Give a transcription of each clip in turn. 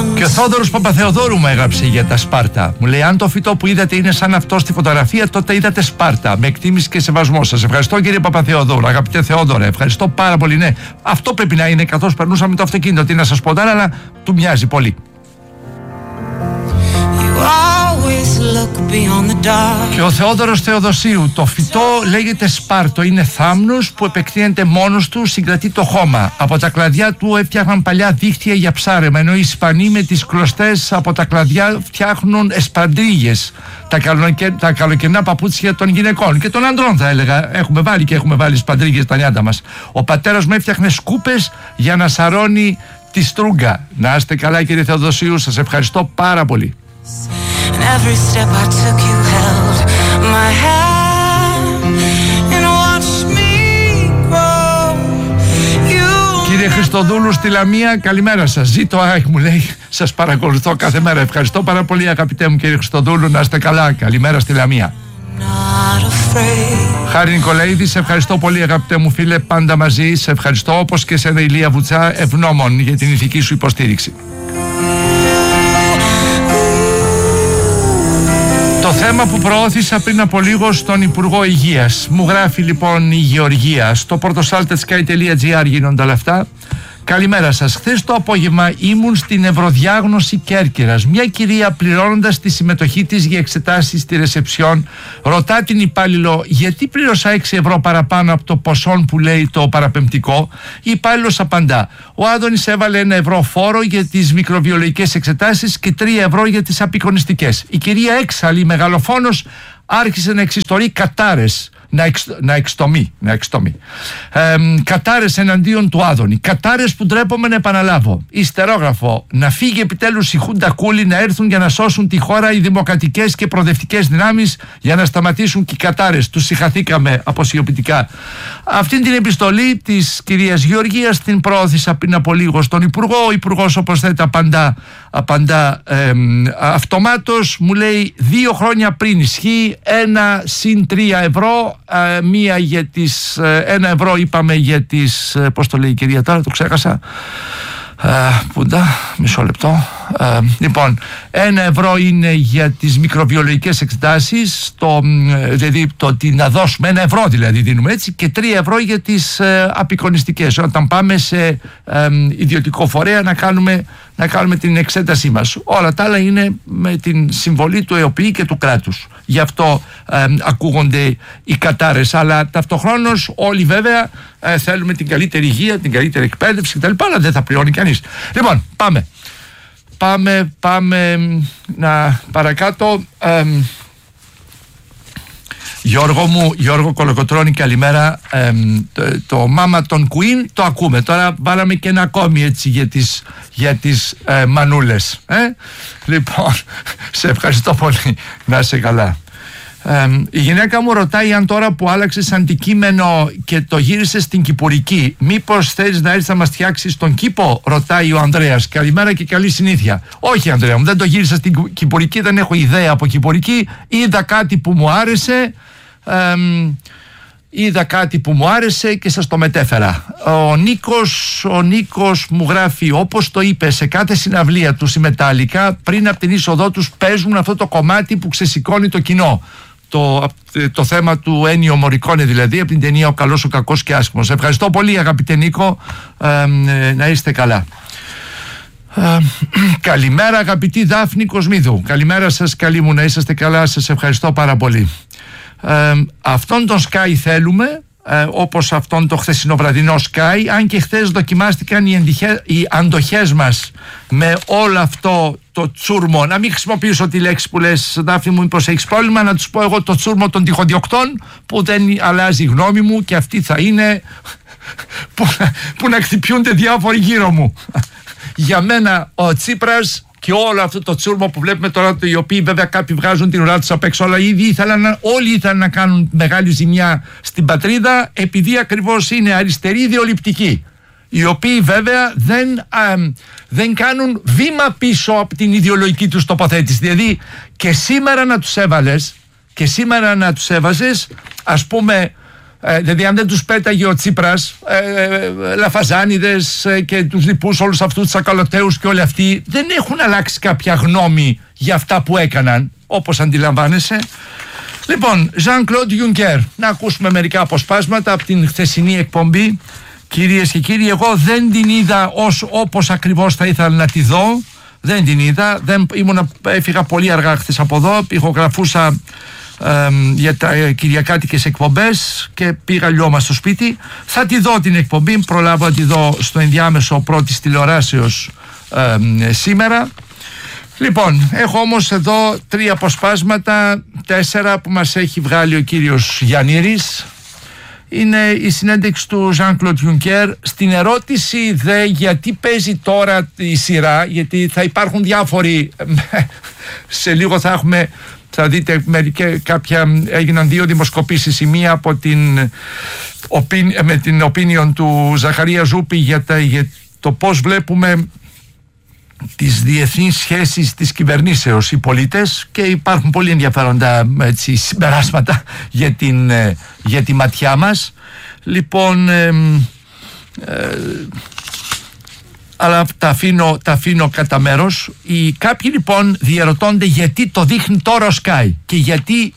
Και ο Θόδωρος Παπαθεοδόρου μου έγραψε για τα Σπάρτα. Μου λέει: αν το φυτό που είδατε είναι σαν αυτό στη φωτογραφία, τότε είδατε Σπάρτα. Με εκτίμηση και σεβασμό. Σας ευχαριστώ, κύριε Παπαθεοδόρου. Αγαπητέ Θεόδωρε, ευχαριστώ πάρα πολύ. Ναι, αυτό πρέπει να είναι καθώς περνούσαμε το αυτοκίνητο. Τι να σας πω τώρα, αλλά του μοιάζει πολύ. Και ο Θεόδωρος Θεοδοσίου: το φυτό λέγεται Σπάρτο, είναι θάμνος που επεκτείνεται μόνος του, συγκρατεί το χώμα. Από τα κλαδιά του έφτιαχναν παλιά δίχτυα για ψάρεμα, ενώ οι Ισπανοί με τις κλωστές από τα κλαδιά φτιάχνουν εσπαντρίγες, τα καλοκαιρινά παπούτσια των γυναικών και των ανδρών, θα έλεγα. Έχουμε βάλει εσπαντρίγες στα νιάτα μας. Ο πατέρας μου έφτιαχνε σκούπες για να σαρώνει τη στρούγκα. Να είστε καλά, κύριε Θεοδοσίου, σας ευχαριστώ πάρα πολύ. And every step I took you held my hand and watched me grow. Κύριε Χριστοδούλου στη Λαμία, καλημέρα σας. Ζήτω Άχ, μου λέει, σας παρακολουθώ κάθε μέρα. Ευχαριστώ πάρα πολύ, αγαπητέ μου κύριε Χριστοδούλου, να είστε καλά. Καλημέρα στη Λαμία. Χάρη Νικολαίδη, σε ευχαριστώ πολύ, αγαπητέ μου φίλε, πάντα μαζί. Σε ευχαριστώ, όπως και σε Ηλία Βουτσά, ευγνώμων για την ηθική σου υποστήριξη. Το θέμα που προώθησα πριν από λίγο στον Υπουργό Υγείας. Μου γράφει λοιπόν η Γεωργία. Στο portosaltesky.gr γίνονται όλα αυτά. Καλημέρα σας. Χθες το απόγευμα ήμουν στην Ευρωδιάγνωση Κέρκυρας. Μια κυρία, πληρώνοντας τη συμμετοχή της για εξετάσεις στη ρεσεψιόν, ρωτά την υπάλληλο γιατί πλήρωσα 6 ευρώ παραπάνω από το ποσό που λέει το παραπεμπτικό. Η υπάλληλος απαντά: ο Άδωνης έβαλε 1 ευρώ φόρο για τις μικροβιολογικές εξετάσεις και 3 ευρώ για τις απεικονιστικές. Η κυρία, έξαλλη μεγαλοφόνος, άρχισε να εξιστορεί κατάρες. Να εξτομεί. Κατάρες εναντίον του Άδωνη. Κατάρες που ντρέπομαι να επαναλάβω. Ιστερόγραφο: να φύγει επιτέλους η Χούντα Κούλη, να έρθουν για να σώσουν τη χώρα οι δημοκρατικές και προοδευτικές δυνάμεις, για να σταματήσουν και οι κατάρες. Τους συγχαθήκαμε αποσιωπητικά. Αυτήν την επιστολή της κυρίας Γεωργίας την προώθησα πριν από λίγο στον Υπουργό. Ο Υπουργός, όπως θέλετε, απαντά αυτομάτως. Μου λέει 2 χρόνια πριν ισχύει 1 συν 3 ευρώ. Μία για τις 1 ευρώ είπαμε για τις, πώς το λέει η κυρία τώρα, το ξέχασα, πούντα, μισό λεπτό. Λοιπόν, 1 ευρώ είναι για τις μικροβιολογικές εξετάσεις, δηλαδή να δώσουμε 1 ευρώ δηλαδή δίνουμε έτσι, και 3 ευρώ για τις απεικονιστικές, όταν πάμε σε ιδιωτικό φορέα να κάνουμε την εξέτασή μας. Όλα τα άλλα είναι με την συμβολή του ΕΟΠΗ και του κράτους. Γι' αυτό ακούγονται οι κατάρες, αλλά ταυτοχρόνως όλοι βέβαια θέλουμε την καλύτερη υγεία, την καλύτερη εκπαίδευση κτλ. Αλλά δεν θα πληρώνει κανείς. Λοιπόν, πάμε να παρακάτω. Γιώργο Κολοκοτρώνη, καλημέρα. Το μάμα των Queen το ακούμε. Τώρα βάλαμε και ένα ακόμη έτσι για τις μανούλες. Λοιπόν, σε ευχαριστώ πολύ. Να είσαι καλά. Η γυναίκα μου ρωτάει αν τώρα που άλλαξες αντικείμενο και το γύρισες στην Κυπουρική, μήπως θέλεις να έρθεις να μας φτιάξεις τον κήπο, ρωτάει ο Ανδρέας. Καλημέρα και καλή συνήθεια. Όχι, Ανδρέα μου, δεν το γύρισα στην Κυπουρική, δεν έχω ιδέα από Κυπουρική. Είδα κάτι που μου άρεσε και σας το μετέφερα. Ο Νίκος μου γράφει: όπως το είπε, σε κάθε συναυλία του συμμετάλλικα πριν από την είσοδό τους παίζουν αυτό το κομμάτι που ξεσηκώνει το κοινό. Το θέμα του Ένιο Μωρικόνε, δηλαδή, από την ταινία «Ο καλός, ο κακός και άσχημος». Ευχαριστώ πολύ, αγαπητέ Νίκο, να είστε καλά. Καλημέρα, αγαπητή Δάφνη Κοσμίδου. Καλημέρα σας, καλή μου, να είσαστε καλά, σας ευχαριστώ πάρα πολύ. Αυτόν τον Sky θέλουμε, όπως αυτόν το χθεσινοβραδινό Sky, αν και χθες δοκιμάστηκαν οι αντοχές μας με όλο αυτό το τσούρμο. Να μην χρησιμοποιήσω τη λέξη που λες, Δάφνη μου, μήπως έχεις πρόβλημα, να τους πω εγώ το τσούρμο των τυχοδιοκτών, που δεν αλλάζει η γνώμη μου και αυτή θα είναι που να χτυπιούνται διάφοροι γύρω μου. Για μένα ο Τσίπρας και όλο αυτό το τσούρμο που βλέπουμε τώρα, οι οποίοι βέβαια κάποιοι βγάζουν την ουρά τους απ' έξω, αλλά όλοι ήθελαν να κάνουν μεγάλη ζημιά στην πατρίδα, επειδή ακριβώς είναι αριστεροί ιδεολειπτικοί, οι οποίοι βέβαια δεν κάνουν βήμα πίσω από την ιδεολογική τους τοποθέτηση. Δηλαδή και σήμερα να τους έβαζες, ας πούμε, Δηλαδή αν δεν τους πέταγε ο Τσίπρας, Λαφαζάνιδες και τους λοιπούς, όλους αυτούς τους ακαλωτέους και όλοι αυτοί δεν έχουν αλλάξει κάποια γνώμη για αυτά που έκαναν, όπως αντιλαμβάνεσαι. Λοιπόν, Jean-Claude Juncker, να ακούσουμε μερικά αποσπάσματα από την χθεσινή εκπομπή. Κυρίες και κύριοι, εγώ δεν την είδα όπως ακριβώς θα ήθελα να τη δω. Δεν την είδα, έφυγα πολύ αργά χθες από εδώ, ηχογραφούσα για τα κυριακάτικες εκπομπές και πήγα λιώμα στο σπίτι. Θα τη δω την εκπομπή, προλάβω να τη δω στο ενδιάμεσο πρώτης τηλεοράσεως σήμερα. Λοιπόν, έχω όμως εδώ 3 αποσπάσματα, 4 που μας έχει βγάλει ο κύριος Γιαννήρης. Είναι η συνέντευξη του Jean-Claude Juncker στην ερώτηση γιατί παίζει τώρα η σειρά, γιατί θα υπάρχουν διάφοροι, σε λίγο θα δείτε έγιναν 2 δημοσκοπήσεις, η μία από με την opinion του Ζαχαρία Ζούπη για το πώς βλέπουμε τις διεθνείς σχέσεις της κυβερνήσεως οι πολίτες, και υπάρχουν πολύ ενδιαφέροντα συμπεράσματα για τη ματιά μας. Λοιπόν, αλλά τα αφήνω κατά μέρος. Κάποιοι λοιπόν διαρωτώνται γιατί το δείχνει τώρα ο Sky και γιατί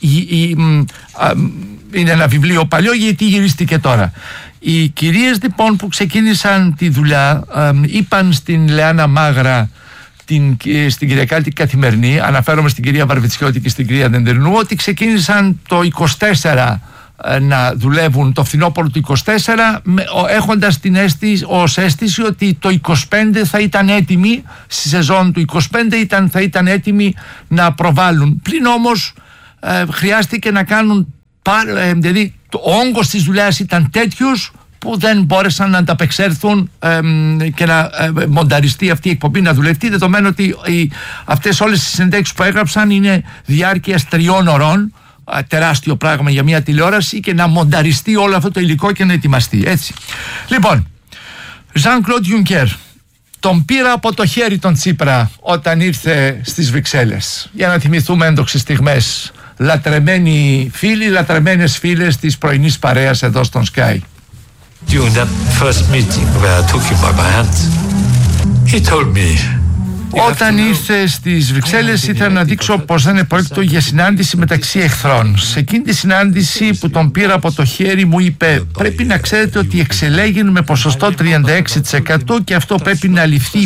είναι ένα βιβλίο παλιό, γιατί γυρίστηκε τώρα. Οι κυρίες λοιπόν που ξεκίνησαν τη δουλειά είπαν στην Λεάνα Μάγρα, στην Κυριακάτικη Καθημερινή, αναφέρομαι στην κυρία Βαρβιτσιώτη και στην κυρία Δεντερνού, ότι ξεκίνησαν το 24 να δουλεύουν, το φθινόπωρο του 24, έχοντας ως αίσθηση ότι το 25 θα ήταν έτοιμοι, στη σεζόν του 25 θα ήταν έτοιμοι να προβάλλουν. Πλην όμως χρειάστηκε να κάνουν, δηλαδή ο όγκος της δουλειάς ήταν τέτοιος που δεν μπόρεσαν να ανταπεξέλθουν και να μονταριστεί αυτή η εκπομπή, να δουλευτεί, δεδομένου ότι αυτές όλες τις συνεντεύξεις που έγραψαν είναι διάρκειας 3 ωρών, τεράστιο πράγμα για μια τηλεόραση, και να μονταριστεί όλο αυτό το υλικό και να ετοιμαστεί, έτσι. Λοιπόν, Jean-Claude Juncker, τον πήρα από το χέρι τον Τσίπρα όταν ήρθε στις Βρυξέλλες, για να θυμηθούμε έντοξες στιγμές, λατρεμένοι φίλοι, λατρεμένες φίλες της πρωινής παρέας εδώ στον Sky. During that first meeting where I took you by my hand, he told me, όταν ήρθε στις Βρυξέλλες ήθελα να δείξω πως δεν επρόκειτο για συνάντηση μεταξύ εχθρών. Σε εκείνη τη συνάντηση που τον πήρα από το χέρι μου είπε, πρέπει να ξέρετε ότι εξελέγει με ποσοστό 36% και αυτό πρέπει να ληφθεί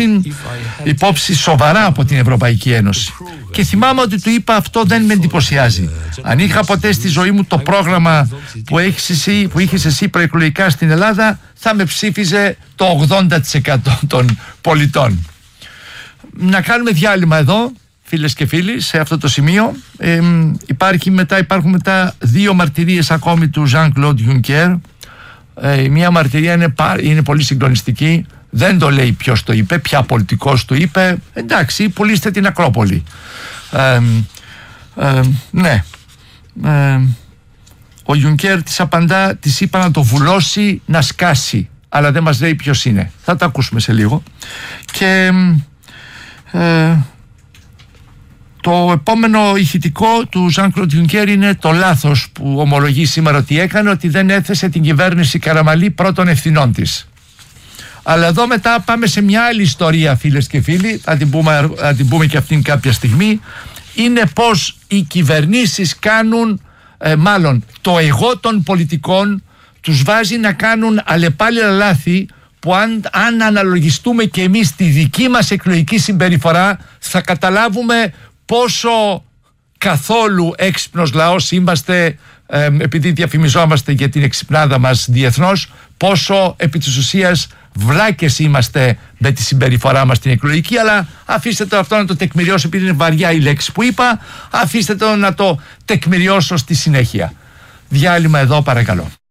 υπόψη σοβαρά από την Ευρωπαϊκή Ένωση. Και θυμάμαι ότι του είπα, αυτό δεν με εντυπωσιάζει. Αν είχα ποτέ στη ζωή μου το πρόγραμμα που είχες εσύ προεκλογικά στην Ελλάδα, θα με ψήφιζε το 80% των πολιτών. Να κάνουμε διάλειμμα εδώ, φίλες και φίλοι, σε αυτό το σημείο. Υπάρχουν μετά 2 μαρτυρίες ακόμη του Jean-Claude Juncker. Μία μαρτυρία είναι πολύ συγκλονιστική. Δεν το λέει ποιος το είπε, ποια πολιτικός το είπε. Εντάξει, πουλήστε την Ακρόπολη. Ναι. Ο Juncker της απαντά, της είπα να το βουλώσει, να σκάσει, αλλά δεν μας λέει ποιος είναι. Θα το ακούσουμε σε λίγο. Και το επόμενο ηχητικό του Jean-Claude Juncker είναι το λάθος που ομολογεί σήμερα ότι έκανε, ότι δεν έθεσε την κυβέρνηση Καραμανλή πρώτων ευθυνών της. Αλλά εδώ μετά πάμε σε μια άλλη ιστορία, φίλες και φίλοι, θα την πούμε και αυτήν κάποια στιγμή. Είναι πως οι κυβερνήσεις κάνουν, το εγώ των πολιτικών τους βάζει να κάνουν αλλεπάλληλα λάθη, που αν αναλογιστούμε και εμείς τη δική μας εκλογική συμπεριφορά, θα καταλάβουμε πόσο καθόλου έξυπνος λαός είμαστε, επειδή διαφημιζόμαστε για την εξυπνάδα μας διεθνώς, πόσο επί της ουσίας βλάκες είμαστε με τη συμπεριφορά μας την εκλογική. Αλλά αφήστε το αυτό να το τεκμηριώσω, επειδή είναι βαριά η λέξη που είπα, αφήστε το να το τεκμηριώσω στη συνέχεια. Διάλειμμα εδώ, παρακαλώ.